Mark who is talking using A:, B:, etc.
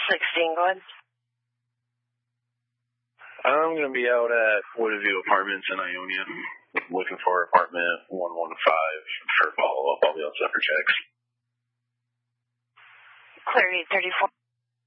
A: 16, go ahead.
B: I'm going to be out at Woodview Apartments in Ionia, looking for apartment 115 for follow-up. I'll be outside for checks.
A: Clear 834.